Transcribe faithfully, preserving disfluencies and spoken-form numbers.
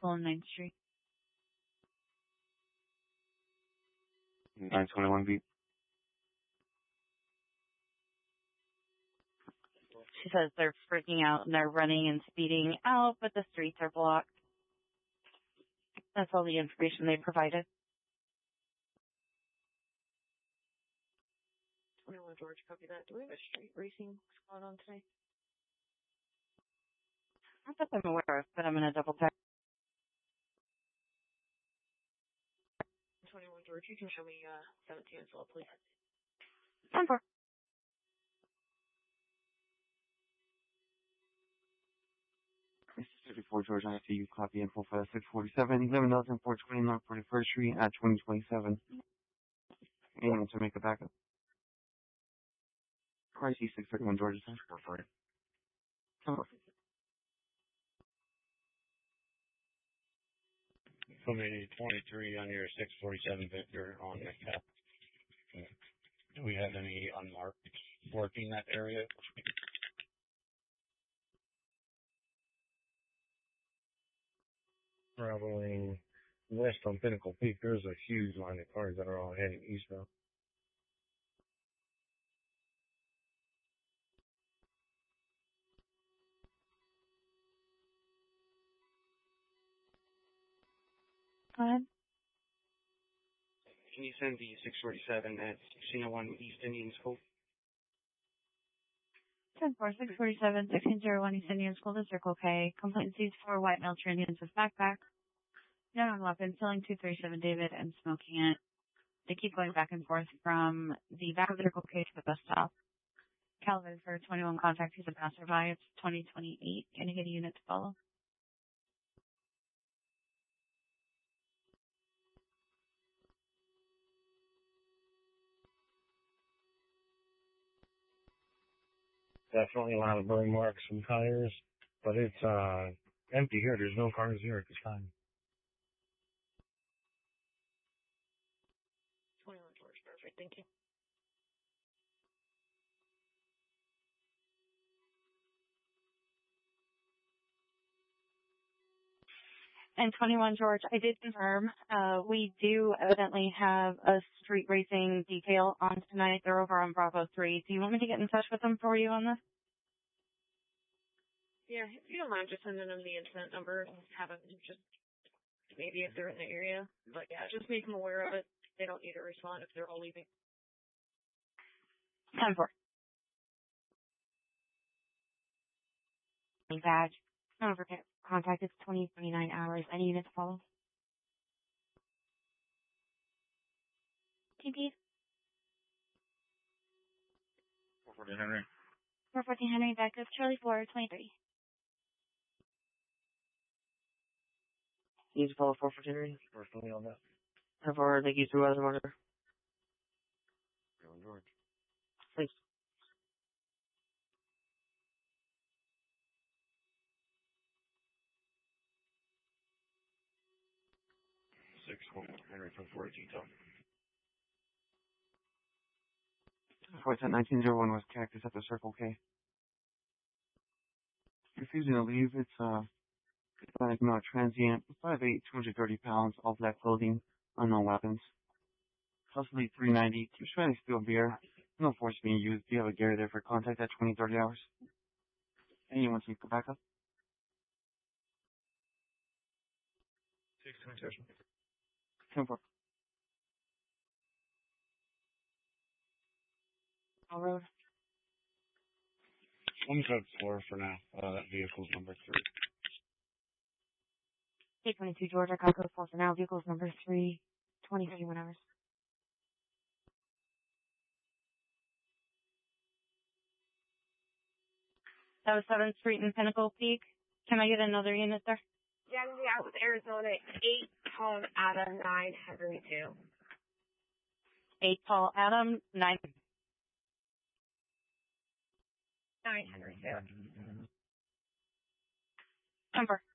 vehicle on ninth Street. nine twenty-one B. She says they're freaking out and they're running and speeding out, but the streets are blocked. That's all the information they provided. twenty-one George, copy that. Do we have a street racing squad on today? Not that I'm aware of, but I'm going to double check. twenty-one George, you can show me uh, seventeen as well, please. ten four. This is fifty-four George, I see you copy info for six forty-seven, eleven thousand four twenty North forty-first Street at twenty twenty-seven. Anyone to make a backup? Price E six thirty-one George, is for it. Committee twenty-three on your six forty-seven Victor on the cap. Do we have any unmarked working that area? Traveling west on Pinnacle Peak, there's a huge line of cars that are all heading eastbound. Go ahead. Can you send the six forty-seven at Casino one East Indian School? ten four, six forty-seven, sixteen oh one East Indian School District, okay. Complaint sees four white male transients with backpack. Known on weapon, killing two thirty-seven David and smoking it. They keep going back and forth from the back of the Circle K to the bus stop. Calvin for twenty-one contact, he's a passerby. It's twenty twenty-eight. Can you get a unit to follow? Definitely a lot of burn marks from tires, but it's uh empty here. There's no cars here at this time. twenty-one George, perfect, thank you. And twenty-one George, I did confirm, uh, we do evidently have a street racing detail on tonight. They're over on Bravo three. Do you want me to get in touch with them for you on this? Yeah, if you don't mind just sending them the incident number and have them just, maybe if they're in the area. But yeah, just make them aware of it. They don't need to respond if they're all leaving. ten four. Badge. Number for contact is twenty twenty-nine hours. Any units follow? T P. four fourteen Henry. four fourteen Henry, back up. Charlie four, twenty-three. Need to follow four fourteen Henry? Personally on that. How far thank you through as a monitor? George. Thanks. six Henry from fourteen Tom. Four ten nineteen oh one West Cactus at the Circle K. Refusing to leave, it's uh Hispanic male transient, five eight, two hundred thirty pounds, all black clothing, unknown weapons. Possibly three ninety, keeps trying to steal beer. No force being used. Do you have a Gary there for contact at twenty thirty hours? Anyone can go back up? six twenty ten four. All road. One code four for now. Uh, that vehicle's number three. eight twenty-two George, I got code four for now. Vehicle's number three, twenty thirty-one hours. That was seventh Street and Pinnacle Peak. Can I get another unit there? Genesee out with Arizona, eight Tom Adam, nine Henry two. eight Paul Adam, nine. nine Henry two. Number.